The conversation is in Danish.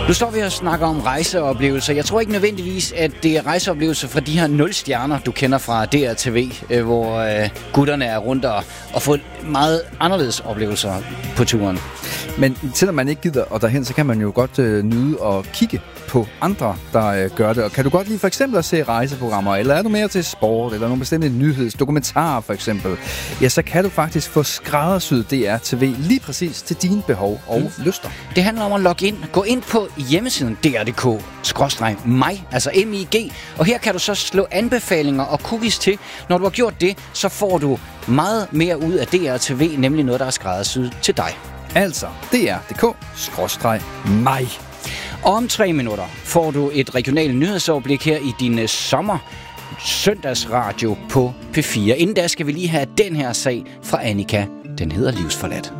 Nu står vi og snakker om rejseoplevelser. Jeg tror ikke nødvendigvis, at det er rejseoplevelser fra de her 0 stjerner, du kender fra DRTV, hvor gutterne er rundt og får meget anderledes oplevelser på turen. Men selvom man ikke gider og derhen, så kan man jo godt nyde og kigge på andre, der gør det. Og kan du godt lide for eksempel at se rejseprogrammer, eller er du mere til sport, eller nogle bestemte dokumentarer for eksempel, ja, så kan du faktisk få skræddersyet DRTV lige præcis til dine behov og lyster. Det handler om at logge ind. Gå ind på hjemmesiden dr.dk/mig, altså MIG, og her kan du så slå anbefalinger og cookies til. Når du har gjort det, så får du meget mere ud af DRTV, nemlig noget, der er skræddersyet til dig. Altså dr.dk/mig. Og om 3 minutter får du et regionalt nyhedsoverblik her i din søndagsradio på P4. Inden da skal vi lige have den her sag fra Annika. Den hedder Livsforladt.